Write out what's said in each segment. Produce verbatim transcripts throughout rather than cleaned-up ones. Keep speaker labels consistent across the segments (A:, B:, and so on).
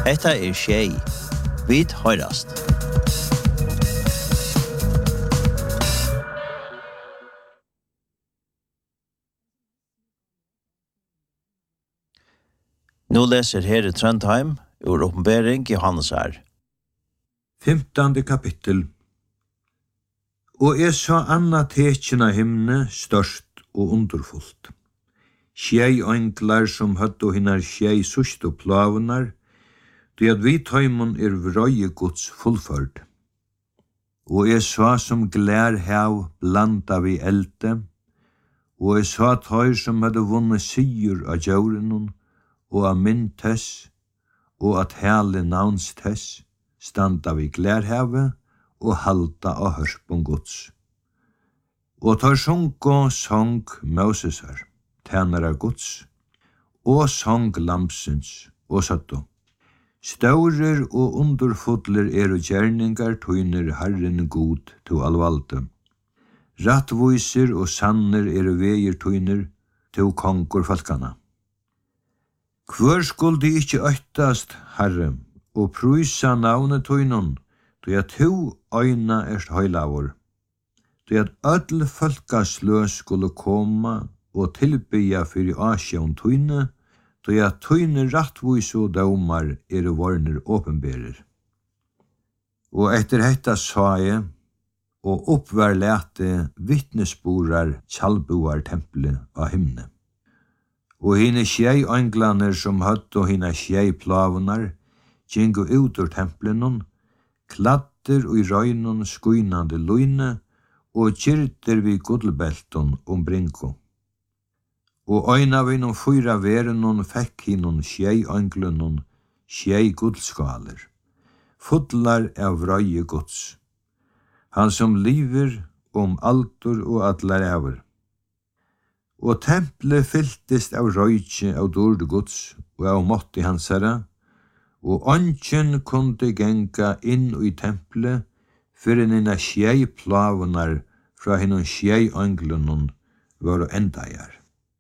A: Hetta er Shay. Vit høyrast. Nå leser Herre Trondheim ur Åpenbering Johannes her.
B: Femtande kapittel. Og jeg så anna tekjen av himne størst og underfullt. Sjei ønglar som høtto hinnar sjei sust og plavunar, det at vi tøymon er vrøye Guds fullførd. Og jeg så som glær hav blanda vi elde, og jeg så tøyr som hadde vunnet sigur av djaurenon, og av min tess, og at hele navns tess, standa vi glærhave, og halda av hørpon Guds. Og tar sunko sång Mosesar, tænare Guds, og sång lamsens, og satto. Staurer og underfodler er og gjerningar tøyner Herren god til allvalde. Rattvoiser og sanner er og veier tøyner til kongur falkana. Hvor skulle de ikke øytast, Herre, og prysa navnet tøynon, då jeg to øyna erst høylavor, då at ødel folkaslø skulle koma og tilbya fyrir asjån tøyne, då jeg tøyne rattvis og daumar er vorner åpenberer. Og etter hetta sa jeg, og oppvær lete vittnesborar tjalboar tempelet av himne. Og hine sjei ønglaner som høtt og hine sjei plavunar, gjengu ut ur templenon, kladder og i røynon skuinande løyne, og kyrter vi gullbelton om brinko. Og øyna vi noen fyra verenon fekk hinon sjei ønglunon, sjei gullskaler, fudlar av røye Guds. Han som liver om altor og atlar ever. Og tempelet fylltist av røyke av dård Guds og av måtti hansara, og ånden kunde genga inn i tempelet fyrir inna sjei plavunar fra hinnon sjei ønglunon var og endajar.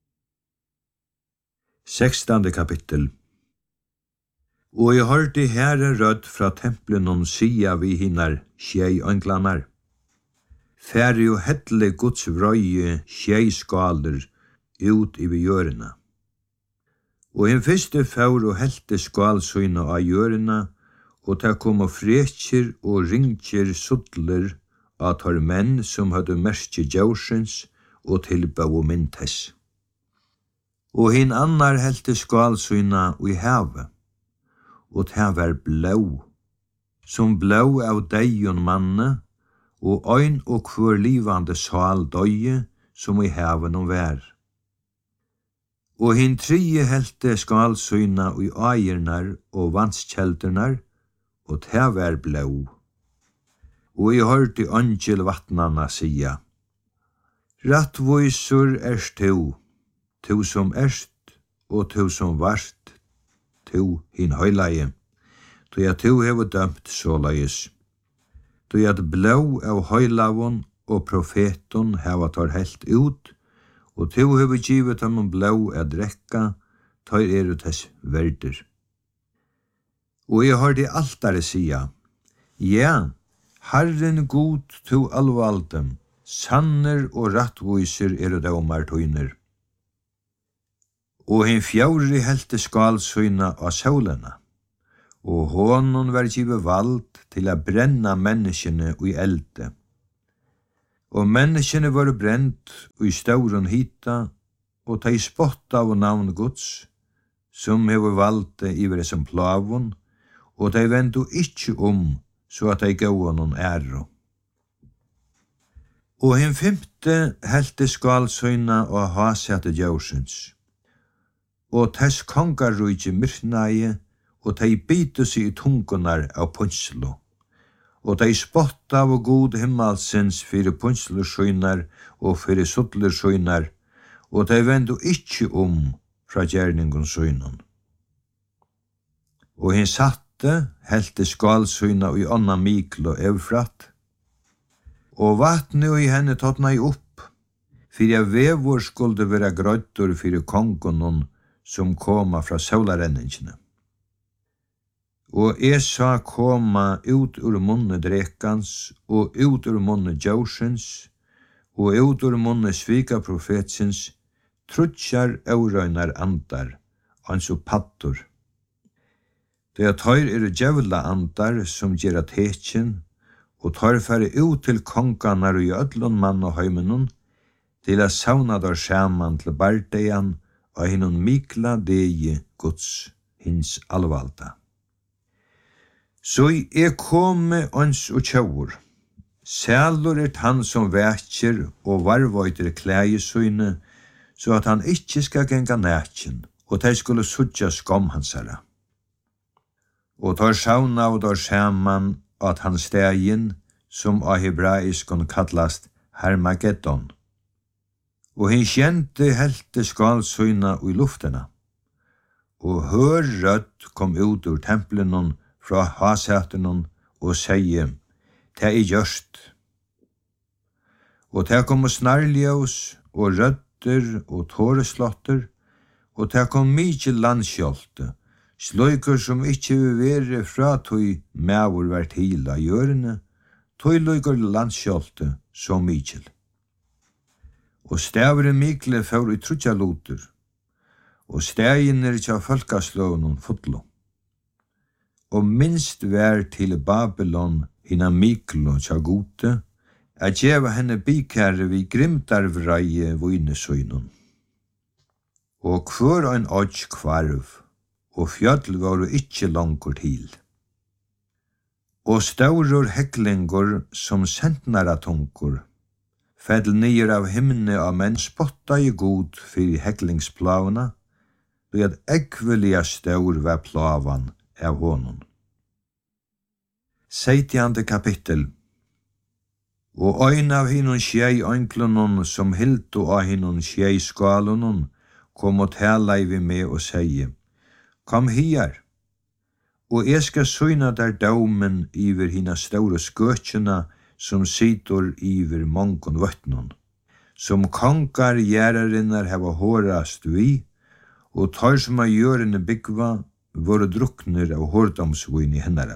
B: Sekstande kapittel. Og jeg hørte herre rødd fra templenon sia vi hinnar sjei ønglanar. Færre og hedle Guds vrøye sjei skaler ut i vi jørena. Og en fyrste faur og helte skalsøyna av jørena, og ta kom og frekjer og ringkjer suttler av tar menn som hadde merke djaursens og tilbau myntess. Og hin annar helte skalsøyna i havet, og ta var blå, som blå av deion manne, og øyn og kvør livande sal døye, som i haven og vær. Og hin trie helte skalsøyna i eiernar og vannskjeldernar, og ta var blå. Og jeg hørte angel vattnarna sia, rattvoisur erst tu, tu som erst, og tu som vart, tu hin høyleie, tu at tu hever dømt såleis. Tu at blå av høylavon og profeton heva tar helt ut, og tu hever givet ham blå a drekka, tar er tess verder. Og jeg har det altare sia, ja, Herren god tu allvaldem, sanner og rattvoiser er det omar tøyner. Og hin fjauri helte skalsøyna av sólena, og honon var givet vald til a brenna menneskene i elde. Og menneskene var brent i stauron hita, og tei spotta av navn Guds, som hever valde i vare som plavon, og tei vendu ikkje om, så at tei gav honom æro. Og hin femte helte skalsøyna og hasete djaursens, og tess kongarrujje myrknaie, og tei bitu seg i tungunar av punslo, og tei spotta av god himmalsens fyrir punslusøynar og fyrir suttlusøynar, og tei vendu ikkje om fra gjerningens søynon. Og hin satte helte skalsøyna i onna mikl og evfratt, og vatne i henne tåtna i opp, fyrir a vevor skulde vera grøttur fyrir kongonon som koma fra saularenningsne. Og jeg sa koma ut ur munne drekans, og ut ur munne djåsens, og ut ur munne svika profetsins, trutjar eurøynar andar, ans og pattur. Det er tøyr er djevla andar som gjerra tekjen, og tøyr fære ut til konganar og i öllun mann og heimenun, til a sauna der saman til bardeian og hinnon mikla degi Guds hins alvalda. Så er komme ans og tjaur. Sælur er han som vekjer og varvøyter klægesøyne, så at han ikkje skal genga nætjen, og de skulle sutja skom hansara. Og tar sauna og der saman at han stegin, som av hebraiskon kallast Hermageddon. Og hin kjente helte skalsøyna i luftena. Og hør rødt kom ut ur templenon fra hasetenon og seie, «Det er gjørst». Og det kom snarljøs og rødder og tåreslotter, og det kom mykje landskjolte, sløyker som ikkje vil være fra tøy mævor vært hila gjørende, tøy løyker landskjolte så mykje. Og stavre mikle fyrir i trutja loter, og stegin er ikkje av folkaslånen fotlo. Og minst vær til Babylon hina miklo tja gode, at djeva henne bikære vi grimtarvreie voinesøynun. Og kvør ein odj kvarv, og fjall var ikkje langkur til. Og staurur heklingur som sentnara tunkur, fedl nyer av himne av menn spotta i god fyrir heklingsplauna, og at ekvelia staur var plavan av honom. Seitjande kapittel. Og ein av hinnon sjei oinklunon som hiltu av hinnon sjei skalunon kom og tala vi med og seie, kom hier, og jeg skal søyna der daumen iver hina staure skøtjena som sitter iver mongon vøtnon, som kongar gjerrarinnar heva hårast vi, og tar som av gjørende byggva våre drukner av hårdomsvin i hennara.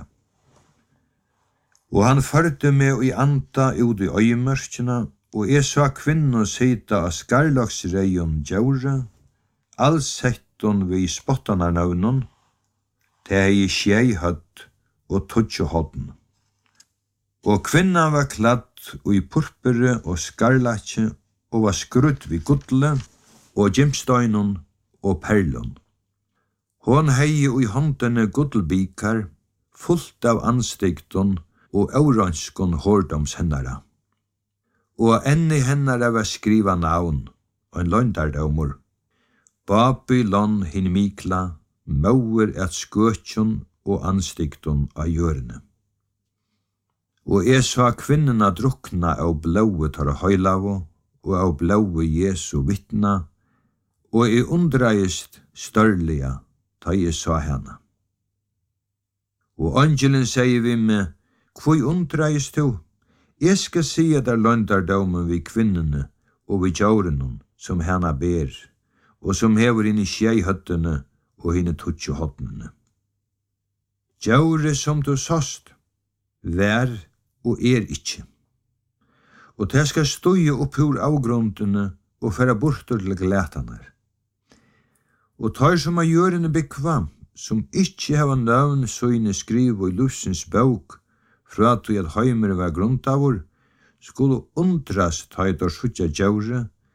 B: Og han førte meg i anda ut i øyemørkina, og jeg sa kvinno sita av skarlagsreion djaura, all setton vi spottanar navnon, te hei sjei hødd og tutsjo hodden. Og kvinna var kladd i purpere og skarlatje, og var skrudd vi gudle, og gimstøynon og perlon. Hon hei i håndene gudlbikar, fullt av anstigton, og auranskon hårdoms hennara. Og enn i hennara var skriva navn, og en løgndardaumur. Babylon hin mikla, mauer et skøtjon og anstigton av gjørene. Og jeg sa kvinnena drukna av blaue tar høylavo, og av blaue Jesu vittna, og jeg undreist størliga, ta jeg sa henne. Og angelen sier vi med, «Kvoi undreist du? Jeg skal sige der løgndardomen vi kvinnene og vi djaurenon som henne ber, og som hever inn i sjeihøttene og hine tutsjo hodnene. Djaure som du sost, vær og er ikkje. Og det skal støye opp ur avgrundene og færa bortur til glætanar. Og tar som av gjørende bekvam, som ikkje heva navn søyne skriv i lusens bøk, fra at at heimer var grunntavur, skulle undrast heitar sutja djaure,